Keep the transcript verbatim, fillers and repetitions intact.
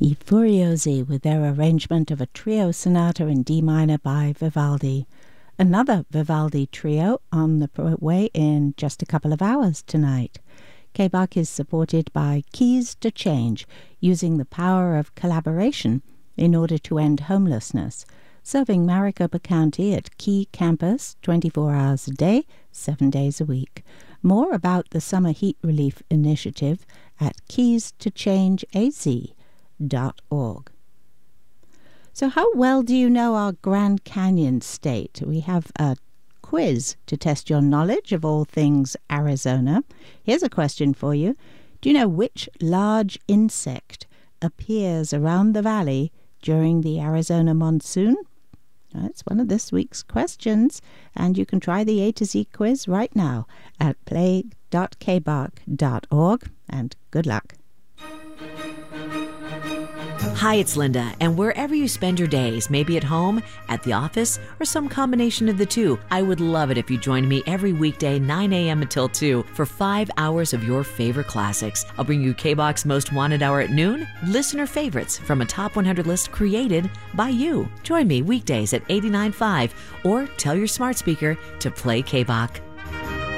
I Furiosi with their arrangement of a trio sonata in D minor by Vivaldi. Another Vivaldi trio on the way in just a couple of hours tonight. K-Bach is supported by Keys to Change, using the power of collaboration in order to end homelessness, serving Maricopa County at Key Campus twenty-four hours a day, seven days a week. More about the Summer Heat Relief Initiative at keys to change a z dot org. So how well do you know our Grand Canyon state? We have a quiz to test your knowledge of all things Arizona. Here's a question for you. Do you know which large insect appears around the valley during the Arizona monsoon? That's one of this week's questions, and you can try the A to Z quiz right now at play dot k bach dot org, and good luck. Hi, it's Linda, and wherever you spend your days, maybe at home, at the office, or some combination of the two, I would love it if you joined me every weekday nine a.m. until two for five hours of your favorite classics. I'll bring you K-Bach's Most Wanted Hour at noon, listener favorites from a top one hundred list created by you. Join me weekdays at eighty-nine point five or tell your smart speaker to play K-Bach.